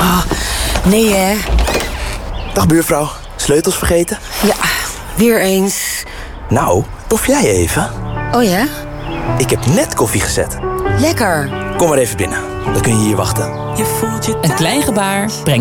Nee, hè? Dag buurvrouw, sleutels vergeten? Ja, weer eens. Nou, tof jij even? Oh ja? Ik heb net koffie gezet. Lekker. Kom maar even binnen, dan kun je hier wachten. Een klein gebaar brengt